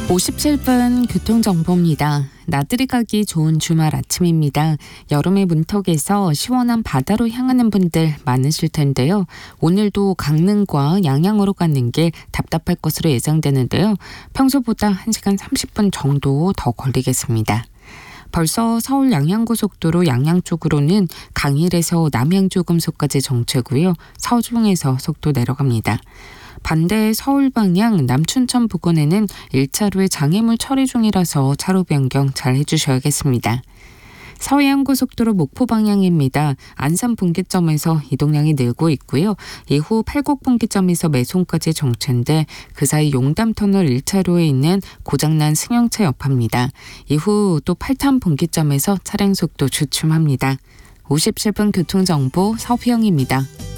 57분 교통정보입니다. 나들이 가기 좋은 주말 아침입니다. 여름의 문턱에서 시원한 바다로 향하는 분들 많으실 텐데요. 오늘도 강릉과 양양으로 가는 게 답답할 것으로 예상되는데요. 평소보다 1시간 30분 정도 더 걸리겠습니다. 벌써 서울 양양고속도로 양양 쪽으로는 강일에서 남양주금소까지 정체고요. 서중에서 속도 내려갑니다. 반대 서울 방향 남춘천 부근에는 1차로에 장애물 처리 중이라서 차로 변경 잘 해주셔야겠습니다. 서해안고속도로 목포 방향입니다. 안산 분기점에서 이동량이 늘고 있고요. 이후 팔곡 분기점에서 매송까지 정체인데 그 사이 용담터널 1차로에 있는 고장난 승용차 여파입니다. 이후 또 팔탄 분기점에서 차량 속도 주춤합니다. 57분 교통정보 서휘영입니다.